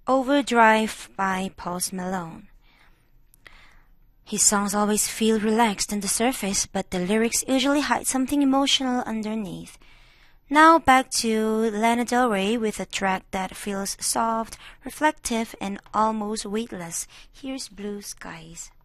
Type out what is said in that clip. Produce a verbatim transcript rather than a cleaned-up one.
Overdrive by Post Malone. His songs always feel relaxed on the surface, but the lyrics usually hide something emotional underneath. Now back to Lana Del Rey with a track that feels soft, reflective, and almost weightless. Here's Blue Skies.